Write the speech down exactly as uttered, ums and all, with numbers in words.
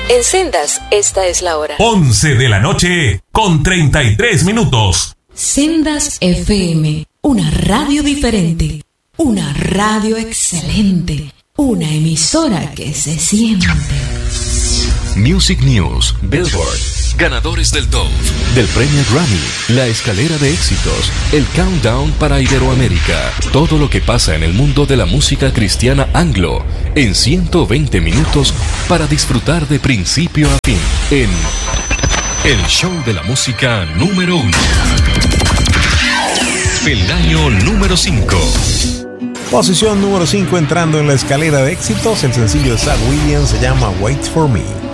En Sendas, esta es la hora. once de la noche con treinta y tres minutos. Sendas F M, una radio diferente, una radio excelente, una emisora que se siente. Music News, Billboard, ganadores del Dove, del premio Grammy, la escalera de éxitos, el countdown para Iberoamérica, todo lo que pasa en el mundo de la música cristiana anglo, en ciento veinte minutos para disfrutar de principio a fin, en el show de la música número uno. Peldaño número cinco. Posición número cinco entrando en la escalera de éxitos, el sencillo de Zach Williams se llama Wait For Me.